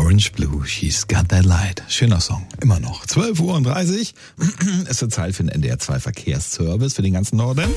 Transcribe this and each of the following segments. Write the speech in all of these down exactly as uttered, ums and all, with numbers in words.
Orange Blue, She's Got That Light. Schöner Song, immer noch. zwölf Uhr dreißig. Es wird Zeit für den N D R zwei Verkehrsservice für den ganzen Norden.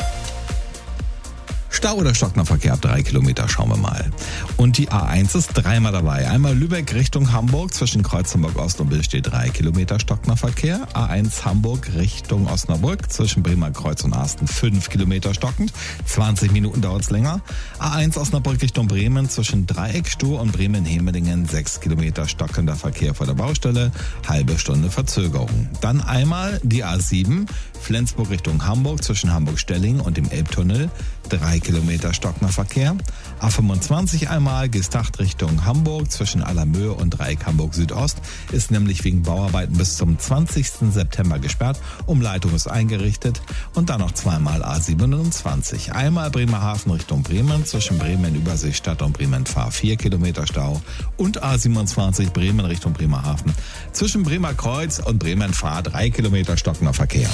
Stau oder Stocknerverkehr ab drei Kilometer, schauen wir mal. Und die A eins ist dreimal dabei. Einmal Lübeck Richtung Hamburg, zwischen Kreuz Hamburg Ost und Bill steht drei Kilometer Stocknerverkehr. A eins Hamburg Richtung Osnabrück, zwischen Bremer Kreuz und Arsten fünf Kilometer stockend. zwanzig Minuten dauert's länger. A eins Osnabrück Richtung Bremen, zwischen Dreieckstuhl und Bremen-Hemelingen sechs Kilometer stockender Verkehr vor der Baustelle. Halbe Stunde Verzögerung. Dann einmal die A sieben Flensburg Richtung Hamburg, zwischen Hamburg-Stelling und dem Elbtunnel. drei Kilometer Stocknerverkehr. A fünfundzwanzig einmal Gestacht Richtung Hamburg zwischen Allermöhe und Dreieck Hamburg Südost ist nämlich wegen Bauarbeiten bis zum zwanzigsten September gesperrt. Umleitung ist eingerichtet. Und dann noch zweimal A siebenundzwanzig. Einmal Bremerhaven Richtung Bremen zwischen Bremen Überseestadt und Bremen Fahr vier Kilometer Stau. Und A siebenundzwanzig Bremen Richtung Bremerhaven zwischen Bremer Kreuz und Bremen Fahr drei Kilometer Stocknerverkehr.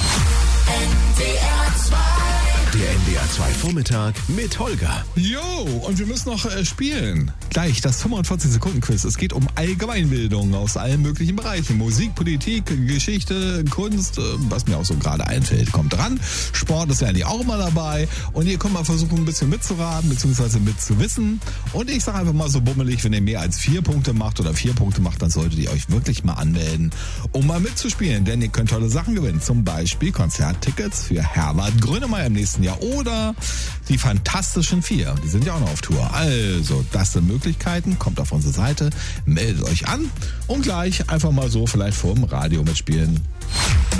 Der N D R zwei Vormittag mit Holger. Jo, und wir müssen noch äh, spielen. Gleich das fünfundvierzig Sekunden Quiz. Es geht um Allgemeinbildung aus allen möglichen Bereichen. Musik, Politik, Geschichte, Kunst, äh, was mir auch so gerade einfällt. Kommt dran. Sport ist ja eigentlich auch immer dabei. Und ihr könnt mal versuchen, ein bisschen mitzuraten, beziehungsweise mitzuwissen. Und ich sage einfach mal so bummelig, wenn ihr mehr als vier Punkte macht oder vier Punkte macht, dann solltet ihr euch wirklich mal anmelden, um mal mitzuspielen. Denn ihr könnt tolle Sachen gewinnen. Zum Beispiel Konzerttickets für Herbert Grönemeyer im nächsten Jahr oder die Fantastischen Vier. Die sind ja auch noch auf Tour. Also, das sind Möglichkeiten. Kommt auf unsere Seite, meldet euch an und gleich einfach mal so vielleicht vor dem Radio mitspielen.